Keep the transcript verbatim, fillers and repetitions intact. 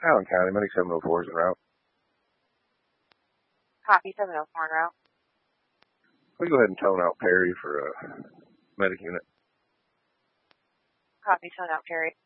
Allen County, Medic seven oh four is en route. Copy, seven oh four en route. We go ahead and tone out Perry for a medic unit. Copy, tone out Perry.